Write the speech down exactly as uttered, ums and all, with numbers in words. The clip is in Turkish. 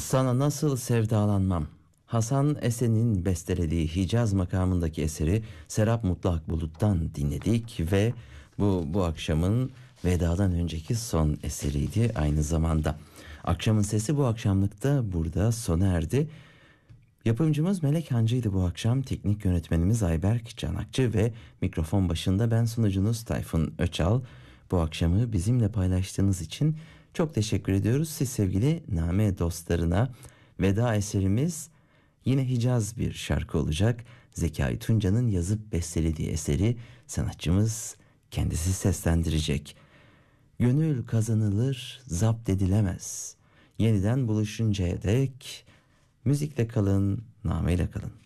Sana nasıl sevdalanmam. Hasan Esen'in bestelediği Hicaz makamındaki eseri Serap Mutlu Bulut'tan dinledik ve bu bu akşamın vedadan önceki son eseriydi aynı zamanda. Akşamın sesi bu akşamlıkta burada sona erdi. Yapımcımız Melek Hancı'ydı bu akşam. Teknik yönetmenimiz Ayberk Canakçı ve mikrofon başında ben sunucunuz Tayfun Öçal. Bu akşamı bizimle paylaştığınız için çok teşekkür ediyoruz. Siz sevgili Name dostlarına veda eserimiz yine Hicaz bir şarkı olacak. Zekai Tunca'nın yazıp bestelediği eseri sanatçımız kendisi seslendirecek. Gönül kazanılır, zapt edilemez. Yeniden buluşuncaya dek müzikle kalın, nameyle kalın.